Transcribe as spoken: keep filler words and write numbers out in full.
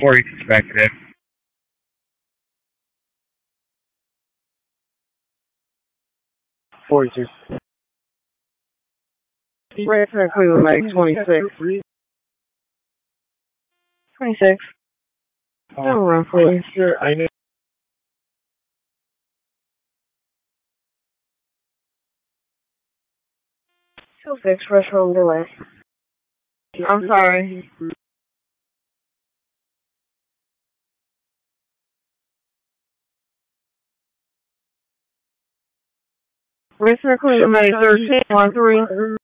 four expected. forty-two. Red Center Cleveland Lake, twenty-six. twenty-six. I'll run for it. Sure, I know. two six, rush home delay. I'm sorry. Red Center Cleveland Lake, thirteen, one three.